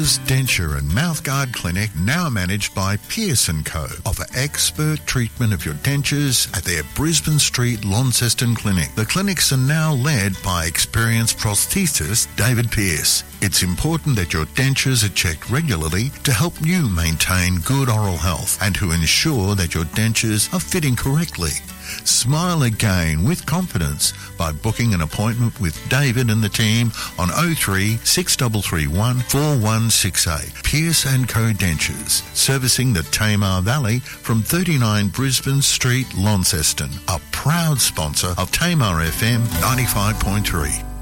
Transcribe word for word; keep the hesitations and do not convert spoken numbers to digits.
Pierce's Denture and Mouthguard Clinic, now managed by Pierce and Co, offer expert treatment of your dentures at their Brisbane Street, Launceston clinic. The clinics are now led by experienced prosthetist David Pierce. It's important that your dentures are checked regularly to help you maintain good oral health and to ensure that your dentures are fitting correctly. Smile again with confidence by booking an appointment with David and the team on oh three six three three one four one six eight. Pierce and Co Dentures, servicing the Tamar Valley from thirty-nine Brisbane Street, Launceston, a proud sponsor of Tamar F M ninety-five point three.